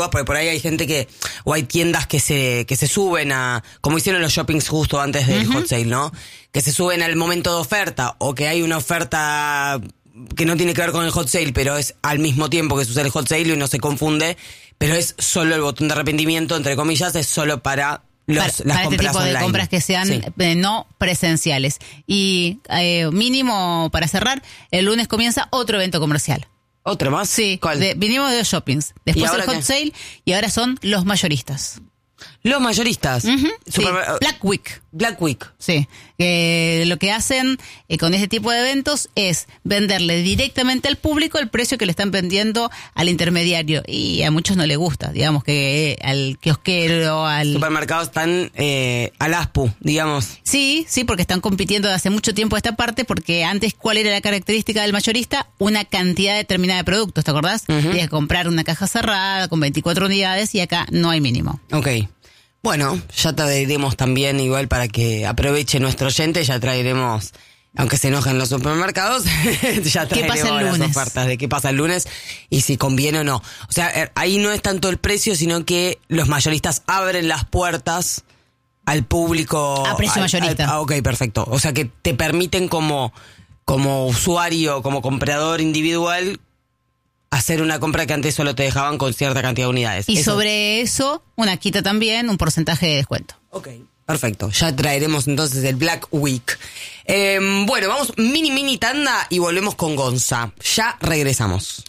Porque por ahí hay gente o hay tiendas que se suben como hicieron los shoppings justo antes del hot sale, ¿no? Que se suben al momento de oferta, o que hay una oferta que no tiene que ver con el hot sale, pero es al mismo tiempo que sucede el hot sale y uno se confunde, pero es solo el botón de arrepentimiento, entre comillas, es solo para las para compras este tipo online. de compras que sean no presenciales. Y mínimo, para cerrar, el lunes comienza otro evento comercial. ¿Otro más? Sí. ¿Cuál? Vinimos de los shoppings. Después el hot sale y ahora son los mayoristas. Los mayoristas. Sí. Black Week. Black Week. Sí. Lo que hacen con este tipo de eventos es venderle directamente al público el precio que le están vendiendo al intermediario. Y a muchos no les gusta, digamos, que al kiosquero, al... Supermercados están al ASPU, digamos. Sí, porque están compitiendo desde hace mucho tiempo esta parte, porque antes, ¿cuál era la característica del mayorista? Una cantidad determinada de productos, ¿te acordás? Tenías que comprar una caja cerrada con 24 unidades y acá no hay mínimo. Ok. Bueno, ya traeremos también, igual para que aproveche nuestro oyente, ya traeremos, aunque se enojen los supermercados, ya traeremos las ofertas de qué pasa el lunes y si conviene o no. O sea, ahí no es tanto el precio, sino que los mayoristas abren las puertas al público. A precio mayorista. Ok, perfecto. O sea, que te permiten como usuario, como comprador individual, hacer una compra que antes solo te dejaban con cierta cantidad de unidades. Y sobre eso, una quita también, un porcentaje de descuento. Ok, perfecto. Ya traeremos entonces el Black Week. Bueno, vamos mini tanda y volvemos con Gonza. Ya regresamos.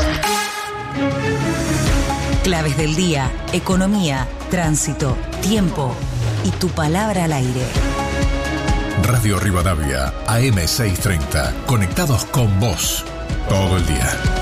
Claves del día, economía, tránsito, tiempo y tu palabra al aire. Radio Rivadavia, AM 630. Conectados con vos todo el día.